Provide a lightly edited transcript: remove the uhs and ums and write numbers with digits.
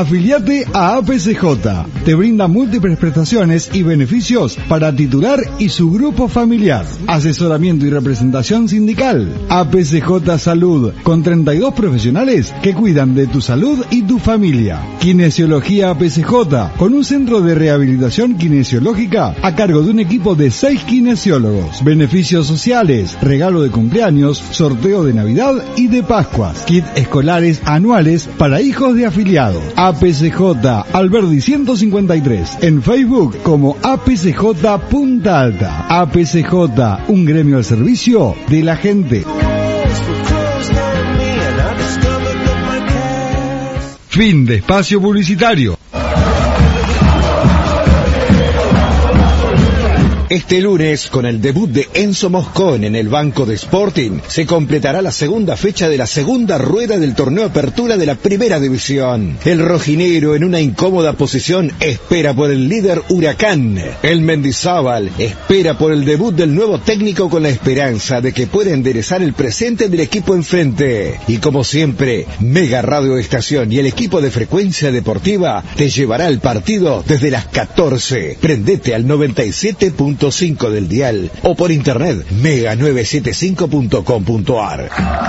Afiliate a APCJ. Te brinda múltiples prestaciones y beneficios para titular y su grupo familiar. Asesoramiento y representación sindical. APCJ Salud, con 32 profesionales que cuidan de tu salud y tu familia. Kinesiología APCJ, con un centro de rehabilitación kinesiológica a cargo de un equipo de 6 kinesiólogos. Beneficios sociales, regalo de cumpleaños, sorteo de Navidad y de Pascuas. Kit escolares anuales para hijos de afiliados. APCJ Alberdi 153, en Facebook como APCJ Punta Alta. APCJ, un gremio al servicio de la gente. Fin de espacio publicitario. Este lunes, con el debut de Enzo Moscón en el banco de Sporting, se completará la segunda fecha de la segunda rueda del torneo Apertura de la Primera División. El rojinegro, en una incómoda posición, espera por el líder Huracán. El Mendizábal espera por el debut del nuevo técnico con la esperanza de que pueda enderezar el presente del equipo enfrente. Y como siempre, Mega Radio Estación y el equipo de Frecuencia Deportiva te llevará al partido desde las 14. Prendete al 97.5 del dial o por internet mega975.com.ar.